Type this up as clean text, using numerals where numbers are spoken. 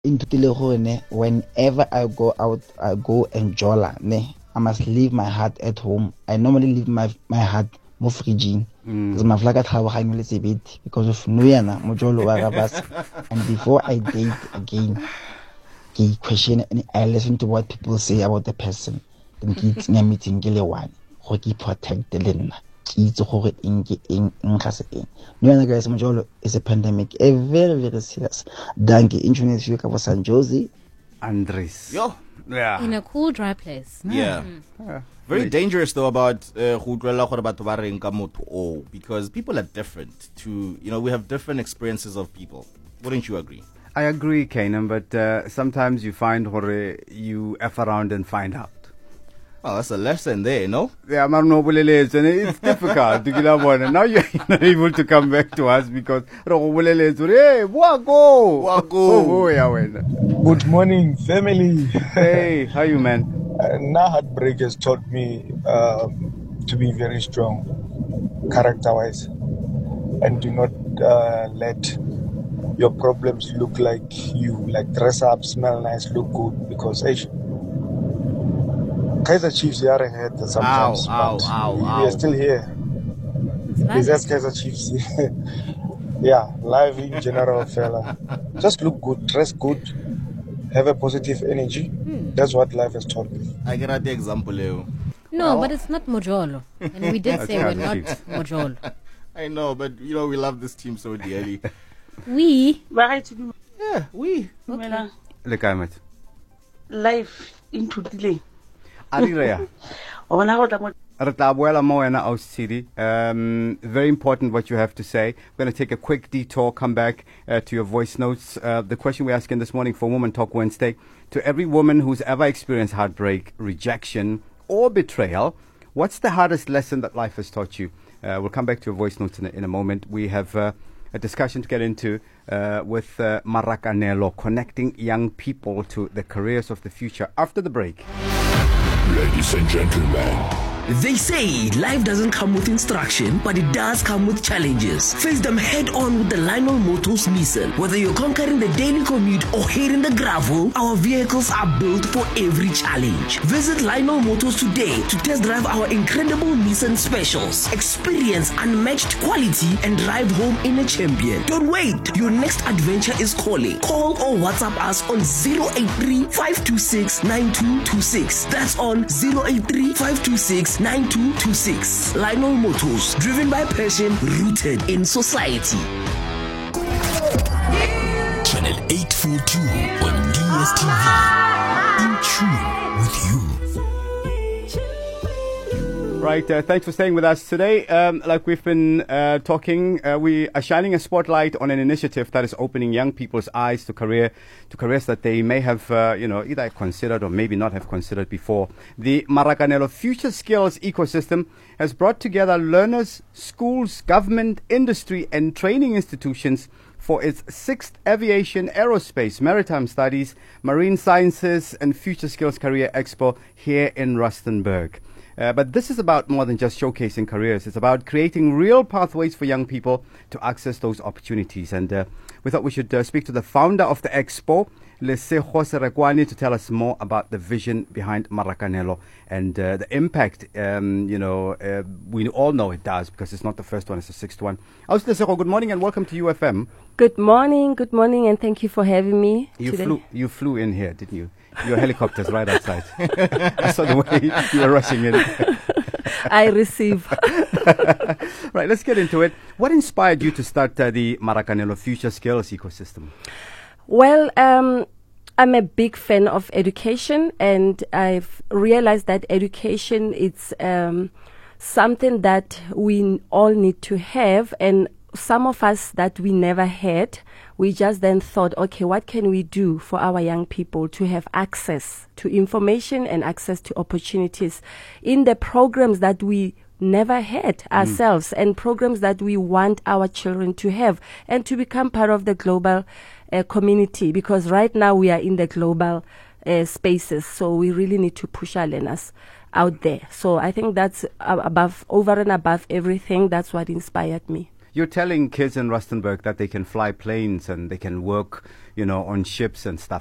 into Tilehone, whenever I go out, I go and jola. Ne, I must leave my heart at home. I normally leave my heart more frigid. Because my flag at how I know a bit because of Nuyana, Mojolo Warabas. And before I date again, I question and I listen to what people say about the person. Then kids near meeting Gilliwan, Hockey protect the Lena. Kids who in Nuyana guys, Mojolo is a pandemic, a very, very serious. Danke, insurance you cover San Jose. Andres. Yo, yeah. In a cool, dry place. Yeah. Very dangerous though about because people are different too. We have different experiences of people. Wouldn't you agree? I agree, Kanan, but sometimes you find you F around and find out. Oh, that's a lesson there, no? Yeah, it's difficult to get one. Now you're not able to come back to us because hey, Good morning, family. Hey, how you, man? Now heartbreak has taught me to be very strong, character-wise, and do not let your problems look like you, like dress up, smell nice, look good, because Kaiser Chiefs are ahead sometimes, we are still here. Besides Kaiser Chiefs, yeah, life in general, fella. Just look good, dress good, have a positive energy. That's what life has taught me. I get the example, Leo. No, but it's not Mojolo. And we did say we're not Mojolo. I know, but we love this team so dearly. We? Yeah, we. Okay. Life into delay. Arirea. Very important what you have to say. We're going to take a quick detour, come back to your voice notes. The question we're asking this morning for Woman Talk Wednesday: to every woman who's ever experienced heartbreak, rejection, or betrayal, what's the hardest lesson that life has taught you? We'll come back to your voice notes in a moment. We have a discussion to get into with Marakanelo, connecting young people to the careers of the future after the break. Ladies and gentlemen, they say life doesn't come with instruction, but it does come with challenges. Face them head on with the Lionel Motors Nissan. Whether you're conquering the daily commute or hitting the gravel, our vehicles are built for every challenge. Visit Lionel Motors today to test drive our incredible Nissan specials. Experience unmatched quality and drive home in a champion. Don't wait. Your next adventure is calling. Call or WhatsApp us on 083-526-9226. That's on 083-526-9226. Lionel Motors, driven by passion, rooted in society. Channel 842 on DSTV. In tune with you. Right, thanks for staying with us today. Like we've been talking, we are shining a spotlight on an initiative that is opening young people's eyes to careers that they may have, either considered or maybe not have considered before. The Marakanelo Future Skills ecosystem has brought together learners, schools, government, industry, and training institutions for its 6th Aviation, Aerospace, Maritime Studies, Marine Sciences, and Future Skills Career Expo here in Rustenburg. But this is about more than just showcasing careers. It's about creating real pathways for young people to access those opportunities. And we thought we should speak to the founder of the expo, Lesego Serekwani, to tell us more about the vision behind Marakanelo and the impact, we all know it does because it's not the first one, it's the 6th one. Lesego, good morning and welcome to UFM. Good morning, and thank you for having me today. You flew in here, didn't you? Your helicopter's right outside. I saw the way you were rushing in. I receive. Right, let's get into it. What inspired you to start the Marakanelo Future Skills ecosystem? Well, I'm a big fan of education, and I've realized that education is something that we all need to have, and some of us that we never had. We just then thought, okay, what can we do for our young people to have access to information and access to opportunities in the programs that we never had ourselves and programs that we want our children to have and to become part of the global community, because right now we are in the global spaces, so we really need to push our learners out there. So I think that's over and above everything. That's what inspired me. you're telling kids in Rustenburg that they can fly planes and they can work, on ships and stuff